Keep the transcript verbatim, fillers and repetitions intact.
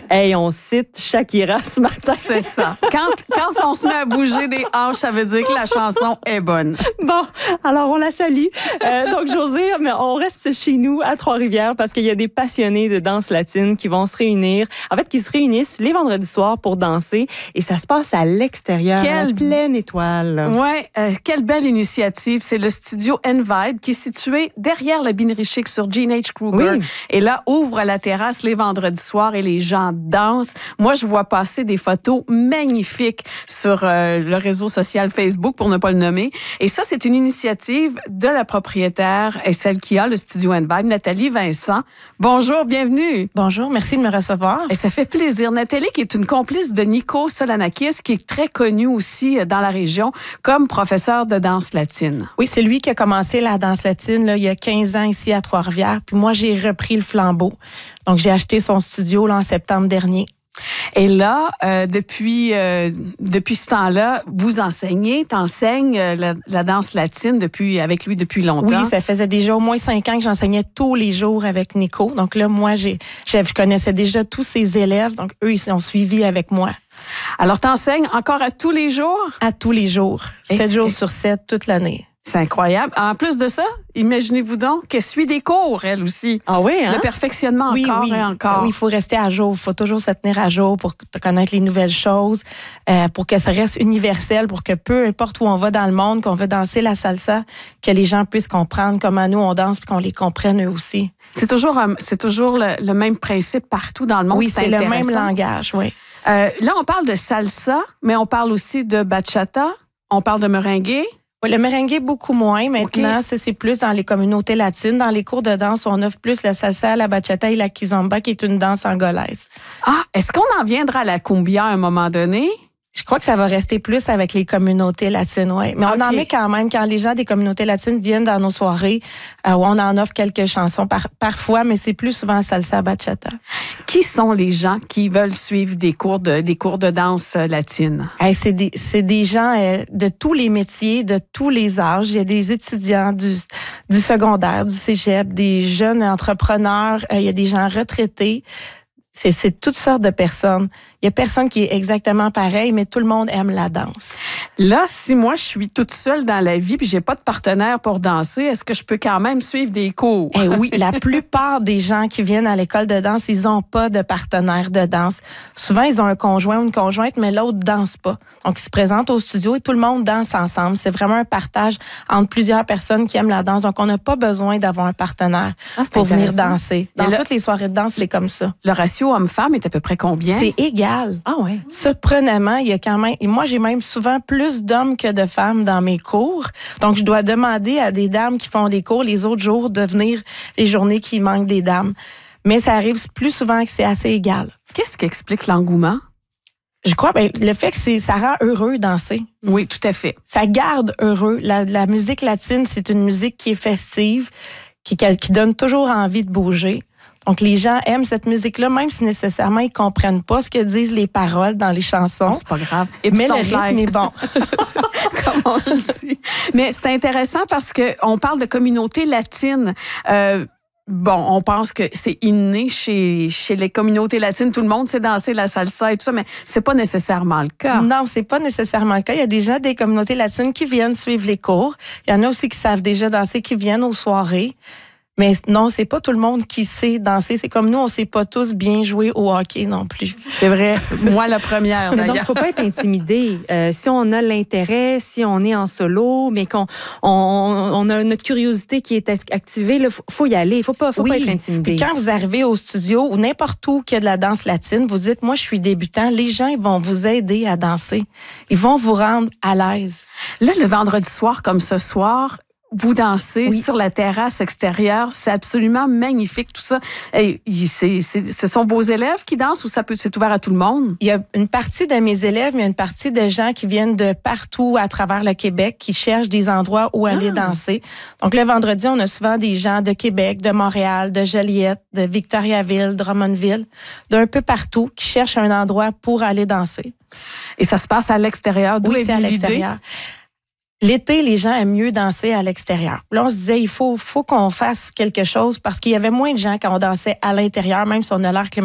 Hey, on cite Shakira ce matin. C'est ça. Quand, quand on se met à bouger des hanches, ça veut dire que la chanson est bonne. Bon, alors on la salue. Euh, donc, Josée, mais on reste chez nous à Trois-Rivières parce qu'il y a des passionnés de danse latine qui vont se réunir. En fait, qui se réunissent les vendredis soirs pour danser. Et ça se passe à l'extérieur, Quelle... en pleine étoile. Oui, euh, quelle belle initiative. C'est le studio N-Vibe qui est situé derrière la Binerie Chic sur Gene H. Kruger. Oui. Et là, ouvre la terrasse les vendredis soirs et les gens dansent. Moi, je vois passer des photos magnifiques sur euh, le réseau social Facebook, pour ne pas le nommer. Et ça, c'est une initiative de la propriétaire et celle qui a le studio N-Vibe, Nathalie Vincent. Bonjour, bienvenue. Bonjour, merci de me recevoir. Et ça fait plaisir. Nathalie, qui est une complice de Nico Solanakis, qui est très connu aussi dans la région comme professeur de danse latine. Oui, c'est lui qui a commencé la danse latine là, il y a quinze ans ici à Trois-Rivières. Puis moi, j'ai repris le flambeau. Donc, j'ai acheté son studio là, en septembre dernier. Et là, euh, depuis euh, depuis ce temps-là, vous enseignez, t'enseignes euh, la, la danse latine depuis avec lui depuis longtemps. Oui, ça faisait déjà au moins cinq ans que j'enseignais tous les jours avec Nico. Donc là, moi, j'ai, j'ai je connaissais déjà tous ses élèves. Donc eux, ils ont suivi avec moi. Alors, t'enseignes encore à tous les jours? À tous les jours, sept jours sur sept, toute l'année. C'est incroyable. En plus de ça, imaginez-vous donc qu'elle suit des cours, elle aussi. Ah oui, hein? Le perfectionnement oui, encore oui. et encore. Oui, il faut rester à jour. Il faut toujours se tenir à jour pour connaître les nouvelles choses, euh, pour que ça reste universel, pour que peu importe où on va dans le monde, qu'on veut danser la salsa, que les gens puissent comprendre comment nous, on danse puis qu'on les comprenne eux aussi. C'est toujours, c'est toujours le, le même principe partout dans le monde. Oui, c'est, c'est le même intéressant. langage, oui. Euh, là, on parle de salsa, mais on parle aussi de bachata, on parle de merengue. Oui, le merengue, beaucoup moins. Maintenant, okay. ça, c'est plus dans les communautés latines. Dans les cours de danse, on offre plus la salsa, la bachata et la kizomba, qui est une danse angolaise. Ah, est-ce qu'on en viendra à la cumbia à un moment donné? Je crois que ça va rester plus avec les communautés latines, oui. Mais okay. on en met quand même, quand les gens des communautés latines viennent dans nos soirées, euh, où on en offre quelques chansons par, parfois, mais c'est plus souvent salsa, bachata. Qui sont les gens qui veulent suivre des cours de, des cours de danse latine? Hey, c'est, des, c'est des gens euh, de tous les métiers, de tous les âges. Il y a des étudiants du, du secondaire, du cégep, des jeunes entrepreneurs, euh, il y a des gens retraités. C'est, c'est toutes sortes de personnes. Il y a personne qui est exactement pareil, mais tout le monde aime la danse. Là, si moi, je suis toute seule dans la vie puis j'ai pas de partenaire pour danser, est-ce que je peux quand même suivre des cours? Eh oui, la plupart des gens qui viennent à l'école de danse, ils ont pas de partenaire de danse. Souvent, ils ont un conjoint ou une conjointe, mais l'autre danse pas. Donc, ils se présentent au studio et tout le monde danse ensemble. C'est vraiment un partage entre plusieurs personnes qui aiment la danse. Donc, on n'a pas besoin d'avoir un partenaire ah, pour venir danser. Dans là, toutes les soirées de danse, c'est comme ça. Le ratio homme-femme est à peu près combien? C'est égal. Ah ouais. Surprenamment, il y a quand même... Et moi, j'ai même souvent plus d'hommes que de femmes dans mes cours. Donc, je dois demander à des dames qui font des cours les autres jours de venir les journées qui manquent des dames. Mais ça arrive plus souvent que c'est assez égal. Qu'est-ce qui explique l'engouement? Je crois ben, le fait que c'est, ça rend heureux danser. Oui, tout à fait. Ça garde heureux. La, la musique latine, c'est une musique qui est festive, qui, qui donne toujours envie de bouger. Donc, les gens aiment cette musique-là, même si nécessairement ils comprennent pas ce que disent les paroles dans les chansons. C'est pas grave. Et mais le rythme est bon. Comme on le dit. Mais c'est intéressant parce qu'on parle de communauté latine. Euh, Bon, on pense que c'est inné chez, chez les communautés latines. Tout le monde sait danser la salsa et tout ça, mais c'est pas nécessairement le cas. Non, c'est pas nécessairement le cas. Il y a des gens des communautés latines qui viennent suivre les cours. Il y en a aussi qui savent déjà danser, qui viennent aux soirées. Mais non, c'est pas tout le monde qui sait danser. C'est comme nous, on sait pas tous bien jouer au hockey non plus. C'est vrai. Moi, la première, d'ailleurs. Donc, il faut pas être intimidé. Euh, si on a l'intérêt, si on est en solo, mais qu'on on, on a notre curiosité qui est activée, il faut, faut y aller. Il faut pas, faut oui. pas être intimidé. Puis quand vous arrivez au studio ou n'importe où qu'il y a de la danse latine, vous dites, moi, je suis débutant. Les gens, ils vont vous aider à danser. Ils vont vous rendre à l'aise. Là, le vendredi soir, comme ce soir, vous dansez oui. sur la terrasse extérieure, c'est absolument magnifique tout ça. Et c'est, c'est, ce sont vos élèves qui dansent ou ça peut, c'est ouvert à tout le monde? Il y a une partie de mes élèves, mais il y a une partie de gens qui viennent de partout à travers le Québec, qui cherchent des endroits où aller ah. danser. Donc le vendredi, on a souvent des gens de Québec, de Montréal, de Joliette, de Victoriaville, Drummondville, d'un peu partout, qui cherchent un endroit pour aller danser. Et ça se passe à l'extérieur? D'où oui, est c'est à l'extérieur. L'été, les gens aiment mieux danser à l'extérieur. Là, on se disait, il faut, faut qu'on fasse quelque chose parce qu'il y avait moins de gens quand on dansait à l'intérieur, même si on a l'air climatisé.